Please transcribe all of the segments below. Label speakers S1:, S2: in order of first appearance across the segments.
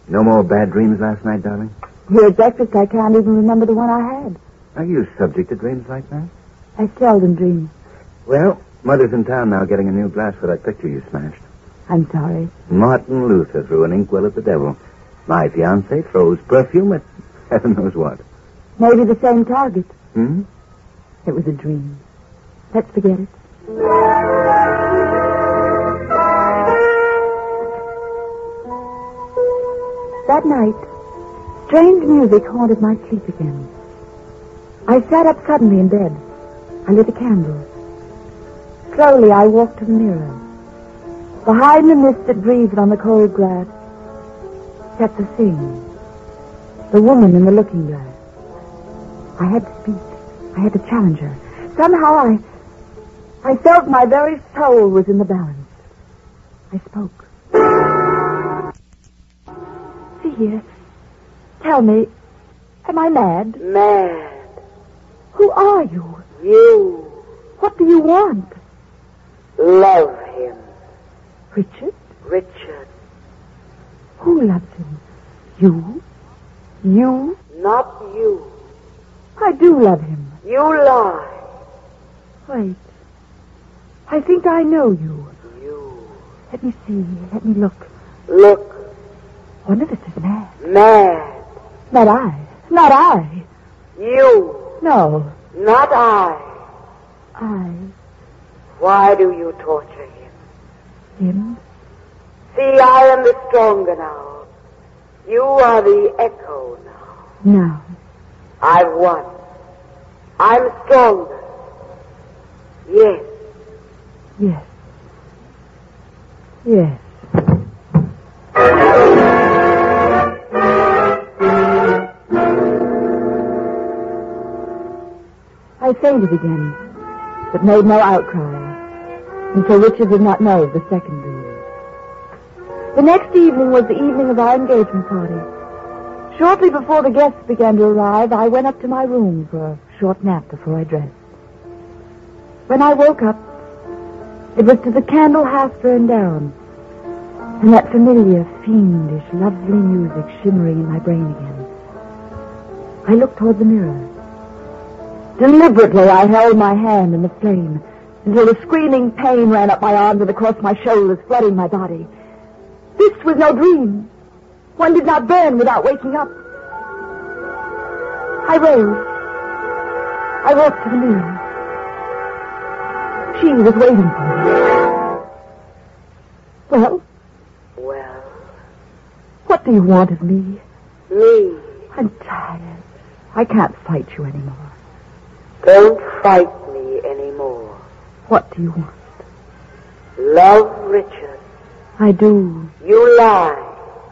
S1: No more bad dreams last night, darling?
S2: Here at breakfast, I can't even remember the one I had.
S1: Are you subject to dreams like that?
S2: I seldom dream.
S1: Well, Mother's in town now getting a new glass for that picture you smashed.
S2: I'm sorry.
S1: Martin Luther threw an inkwell at the devil. My fiancé throws perfume at heaven knows what.
S2: Maybe the same target.
S1: Hmm?
S2: It was a dream. Let's forget it. That night, strange music haunted my sleep again. I sat up suddenly in bed. I lit a candle. Slowly, I walked to the mirror. Behind the mist that breathed on the cold glass sat the thing, the woman in the looking glass. I had to speak. I had to challenge her. Somehow I felt my very soul was in the balance. I spoke. See here. Tell me, am I mad?
S3: Mad.
S2: Who are you?
S3: You.
S2: What do you want?
S3: Love him.
S2: Richard?
S3: Richard.
S2: Who loves him? You? You?
S3: Not you.
S2: I do love him.
S3: You lie.
S2: Wait. I think I know you.
S3: You.
S2: Let me see. Let me look.
S3: Look.
S2: One of us is mad.
S3: Mad.
S2: Not I. Not I.
S3: You.
S2: No.
S3: Not I.
S2: I.
S3: Why do you torture him?
S2: Him?
S3: See, I am the stronger now. You are the echo now.
S2: Now.
S3: I've won. I'm stronger. Yes.
S2: Yes. Yes. I fainted again, but made no outcry, until Richard did not know of the second dream. The next evening was the evening of our engagement party. Shortly before the guests began to arrive, I went up to my room for a short nap before I dressed. When I woke up, it was to the candle half burned down, and that familiar, fiendish, lovely music shimmering in my brain again. I looked toward the mirror. Deliberately, I held my hand in the flame until the screaming pain ran up my arms and across my shoulders, flooding my body. This was no dream. One did not burn without waking up. I rose. I walked to the mirror. She was waiting for me. Well?
S3: Well?
S2: What do you want of me?
S3: Me.
S2: I'm tired. I can't fight you anymore.
S3: Don't fight me anymore.
S2: What do you want?
S3: Love Richard.
S2: I do.
S3: You lie.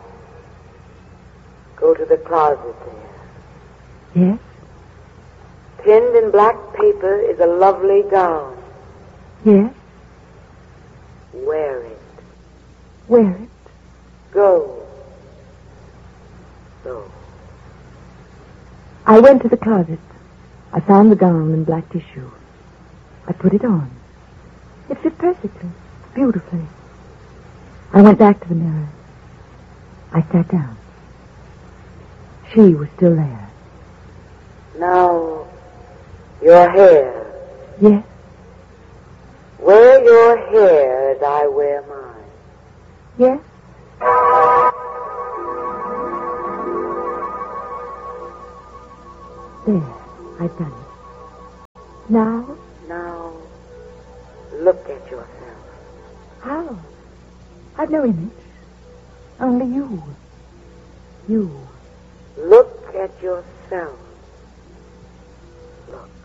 S3: Go to the closet there.
S2: Yes?
S3: Pinned in black paper is a lovely gown.
S2: Yes?
S3: Wear it.
S2: Wear it?
S3: Go. So.
S2: I went to the closet. I found the gown in black tissue. I put it on. It fit perfectly, beautifully. I went back to the mirror. I sat down. She was still there.
S3: Now, your hair.
S2: Yes?
S3: Wear your hair as I wear mine.
S2: Yes? There, I've done it. Now?
S3: Now, look at yourself.
S2: How? I've no image. Only you. You.
S3: Look at yourself. Look.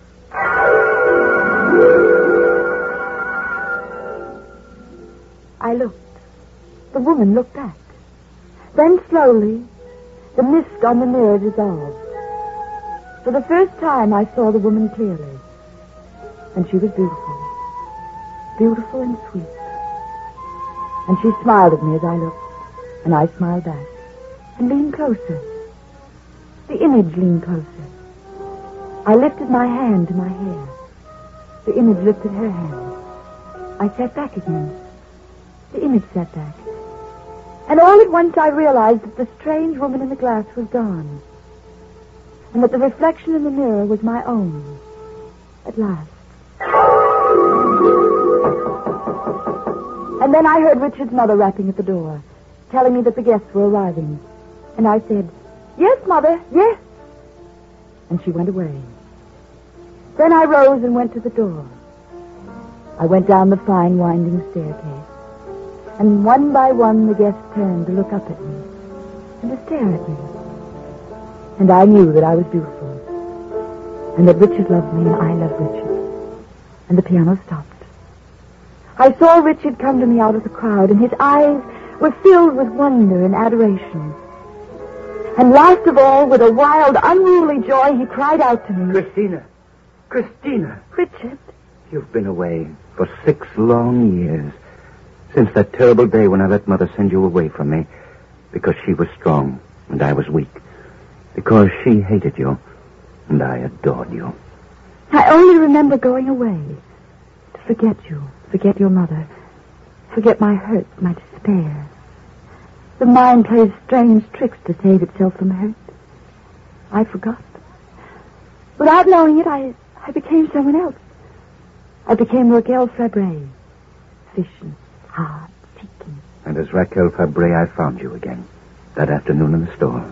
S2: I looked. The woman looked back. Then slowly, the mist on the mirror dissolved. For the first time, I saw the woman clearly. And she was beautiful. Beautiful and sweet. And she smiled at me as I looked. And I smiled back. And leaned closer. The image leaned closer. I lifted my hand to my hair. The image lifted her hand. I sat back again. The image sat back. And all at once I realized that the strange woman in the glass was gone. And that the reflection in the mirror was my own. At last. And then I heard Richard's mother rapping at the door, telling me that the guests were arriving. And I said, "Yes, Mother, yes." And she went away. Then I rose and went to the door. I went down the fine winding staircase. And one by one the guests turned to look up at me and to stare at me. And I knew that I was beautiful. And that Richard loved me and I loved Richard. And the piano stopped. I saw Richard come to me out of the crowd, and his eyes were filled with wonder and adoration. And last of all, with a wild, unruly joy, he cried out to me.
S1: Christina! Christina!
S2: Richard!
S1: You've been away for 6 long years. Since that terrible day when I let Mother send you away from me. Because she was strong and I was weak. Because she hated you and I adored you.
S2: I only remember going away to forget you, forget your mother, forget my hurt, my despair. The mind plays strange tricks to save itself from hurt. I forgot. Without knowing it, I became someone else. I became Raquel Fabre, fishing, hard, seeking.
S1: And as Raquel Fabre, I found you again, that afternoon in the store.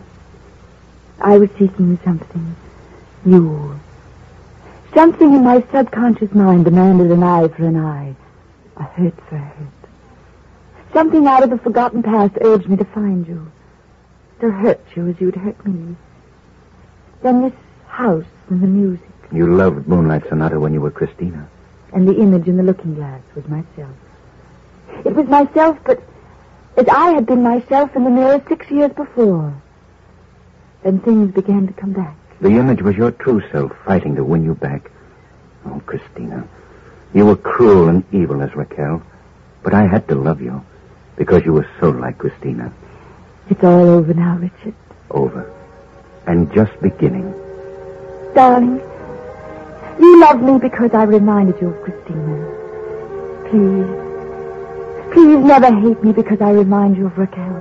S2: I was seeking something, you. Something in my subconscious mind demanded an eye for an eye, a hurt for a hurt. Something out of the forgotten past urged me to find you, to hurt you as you'd hurt me. Then this house and the music.
S1: You loved Moonlight Sonata when you were Christina.
S2: And the image in the looking glass was myself. It was myself, but as I had been myself in the mirror 6 years before. Then things began to come back.
S1: The image was your true self fighting to win you back. Oh, Christina, you were cruel and evil as Raquel, but I had to love you because you were so like Christina.
S2: It's all over now, Richard.
S1: Over. And just beginning.
S2: Darling, you love me because I reminded you of Christina. Please never hate me because I remind you of Raquel.